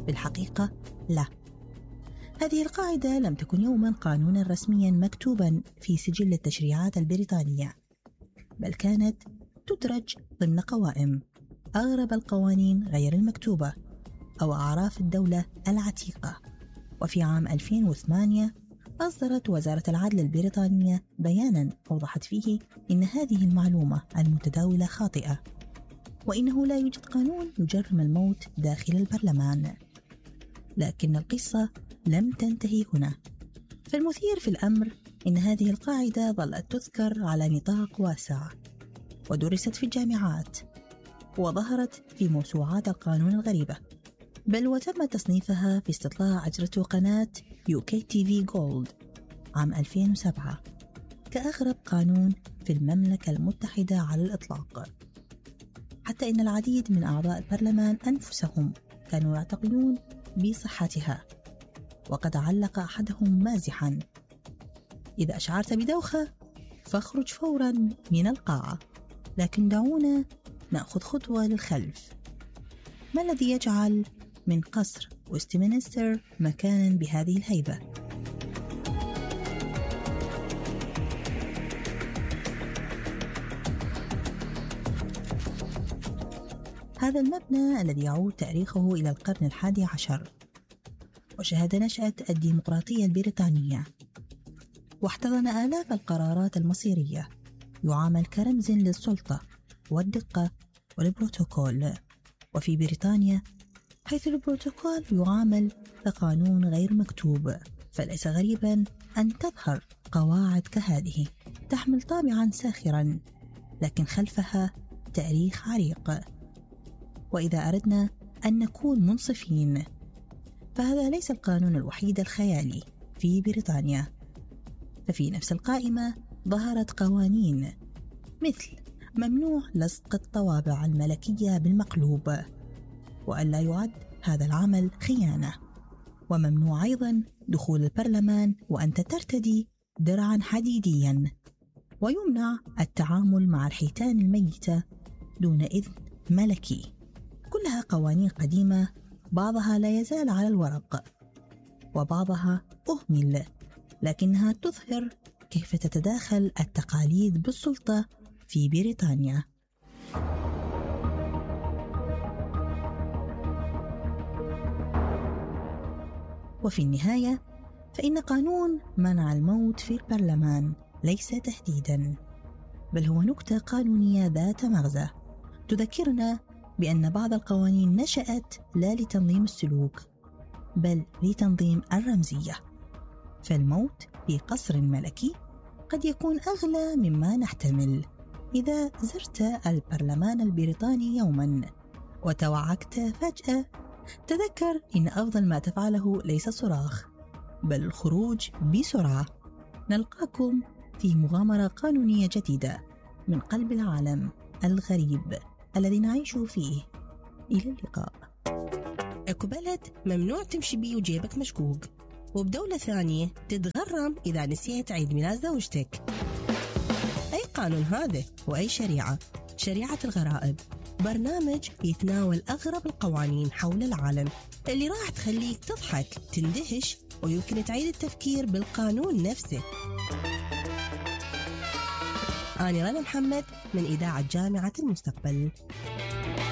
بالحقيقة لا. هذه القاعدة لم تكن يوما قانونا رسميا مكتوبا في سجل التشريعات البريطانية، بل كانت تدرج ضمن قوائم أغرب القوانين غير المكتوبة أو أعراف الدولة العتيقة. وفي عام 2008 أصدرت وزارة العدل البريطانية بيانا أوضحت فيه إن هذه المعلومة المتداولة خاطئة، وإنه لا يوجد قانون يجرم الموت داخل البرلمان. لكن القصة لم تنتهي هنا، فالمثير في الأمر إن هذه القاعدة ظلت تذكر على نطاق واسع، ودرست في الجامعات، وظهرت في موسوعات القانون الغريبة، بل وتم تصنيفها في استطلاع أجرته قناة UKTV Gold عام 2007 كأغرب قانون في المملكة المتحدة على الإطلاق، حتى إن العديد من أعضاء البرلمان أنفسهم كانوا يعتقدون بصحتها. وقد علق أحدهم مازحا: إذا أشعرت بدوخة فاخرج فورا من القاعة، لكن دعونا نأخذ خطوة للخلف. ما الذي يجعل من قصر وستمينستر مكانا بهذه الهيبة؟ هذا المبنى الذي يعود تاريخه إلى القرن 11 وشهد نشأة الديمقراطية البريطانية، واحتضن آلاف القرارات المصيرية، يعامل كرمز للسلطة والدقة والبروتوكول. وفي بريطانيا، حيث البروتوكول يعامل كقانون غير مكتوب، فليس غريبا أن تظهر قواعد كهذه تحمل طابعا ساخرا، لكن خلفها تاريخ عريق. وإذا أردنا أن نكون منصفين، فهذا ليس القانون الوحيد الخيالي في بريطانيا، ففي نفس القائمة ظهرت قوانين مثل ممنوع لصق الطوابع الملكية بالمقلوب، وألا يعد هذا العمل خيانة، وممنوع أيضا دخول البرلمان وأنت ترتدي درعا حديديا، ويمنع التعامل مع الحيتان الميتة دون إذن ملكي. كلها قوانين قديمة، بعضها لا يزال على الورق وبعضها أهمل، لكنها تظهر كيف تتداخل التقاليد بالسلطة في بريطانيا. وفي النهاية فإن قانون منع الموت في البرلمان ليس تهديدا، بل هو نكتة قانونية ذات مغزى تذكرنا بأن بعض القوانين نشأت لا لتنظيم السلوك بل لتنظيم الرمزية. فالموت في قصر ملكي قد يكون أغلى مما نحتمل. إذا زرت البرلمان البريطاني يوما وتوعكت فجأة، تذكر إن أفضل ما تفعله ليس الصراخ بل الخروج بسرعة. نلقاكم في مغامرة قانونية جديدة من قلب العالم الغريب الذي نعيش فيه. إلى اللقاء. ببلد ممنوع تمشي بيه وجيبك مشكوك، وبدولة ثانية تتغرم إذا نسيت عيد ميلاد زوجتك. أي قانون هذا وأي شريعة؟ شريعة الغرائب، برنامج يتناول أغرب القوانين حول العالم اللي راح تخليك تضحك تندهش ويمكن تعيد التفكير بالقانون نفسه. أنا رنا محمد من إذاعة جامعة المستقبل.